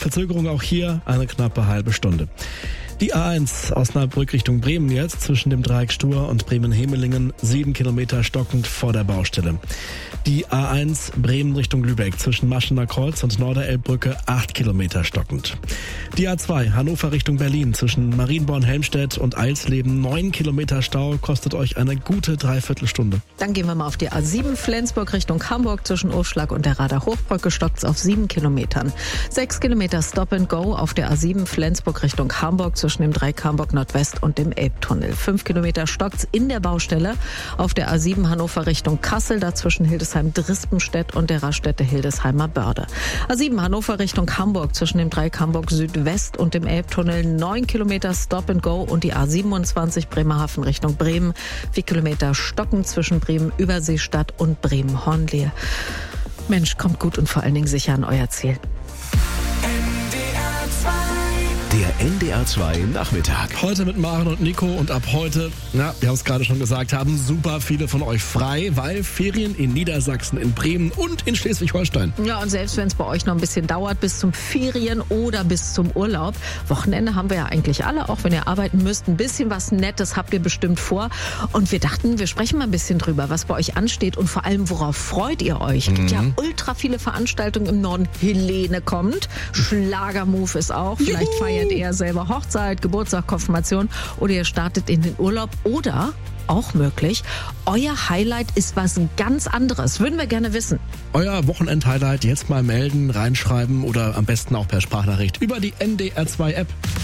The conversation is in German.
Verzögerung auch hier eine knappe halbe Stunde. Die A1 Osnabrück Richtung Bremen jetzt zwischen dem Dreieck Stur und Bremen-Hemelingen 7 Kilometer stockend vor der Baustelle. Die A1 Bremen Richtung Lübeck zwischen Maschener Kreuz und Norderelbbrücke 8 Kilometer stockend. Die A2 Hannover Richtung Berlin zwischen Marienborn-Helmstedt und Eilsleben 9 Kilometer Stau kostet euch eine gute Dreiviertelstunde. Dann gehen wir mal auf die A7 Flensburg Richtung Hamburg zwischen Urschlag und der Rader Hochbrücke stockt's auf 7 Kilometern. 6 Kilometer Stop and Go auf der A7 Flensburg Richtung Hamburg zwischen dem Dreieck Hamburg Nordwest und dem Elbtunnel. 5 Kilometer stockt's in der Baustelle auf der A7 Hannover Richtung Kassel, dazwischen Hildesheim-Drispenstedt und der Raststätte Hildesheimer Börde. A7 Hannover Richtung Hamburg zwischen dem Dreieck Hamburg Südwest und dem Elbtunnel 9 Kilometer Stop and Go und die A27 Bremerhaven Richtung Bremen 4 Kilometer stocken zwischen Bremen Überseestadt und Bremen Hornlehe. Mensch, kommt gut und vor allen Dingen sicher an euer Ziel. Der NDR 2 Nachmittag. Heute mit Maren und Nico und ab heute, wir haben es gerade schon gesagt, haben super viele von euch frei, weil Ferien in Niedersachsen, in Bremen und in Schleswig-Holstein. Ja, und selbst wenn es bei euch noch ein bisschen dauert bis zum Ferien oder bis zum Urlaub, Wochenende haben wir ja eigentlich alle, auch wenn ihr arbeiten müsst, ein bisschen was Nettes habt ihr bestimmt vor. Und wir dachten, wir sprechen mal ein bisschen drüber, was bei euch ansteht und vor allem, worauf freut ihr euch? Es gibt ja ultra viele Veranstaltungen im Norden. Helene kommt, Schlagermove ist auch, vielleicht feiert ihr selber Hochzeit, Geburtstag, Konfirmation oder ihr startet in den Urlaub oder auch möglich, euer Highlight ist was ganz anderes. Würden wir gerne wissen. Euer Wochenend-Highlight jetzt mal melden, reinschreiben oder am besten auch per Sprachnachricht über die NDR 2 App.